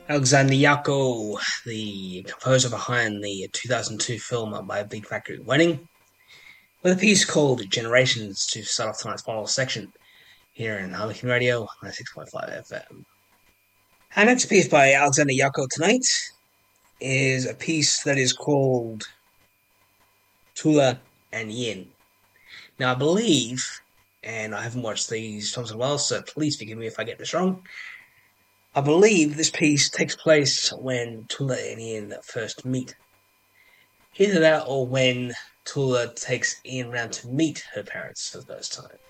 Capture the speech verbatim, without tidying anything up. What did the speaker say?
Alexander Yako, the composer behind the two thousand two film My Big Factory Wedding, with a piece called Generations to start off tonight's final section here in Harlequin Radio ninety-six point five F M. Our next piece by Alexander Yako tonight is a piece that is called Tula and Yin. Now, I believe, and I haven't watched these films in a while, so please forgive me if I get this wrong. I believe this piece takes place when Tula and Yin first meet. Either that or when Tula takes Ian round to meet her parents for the first time.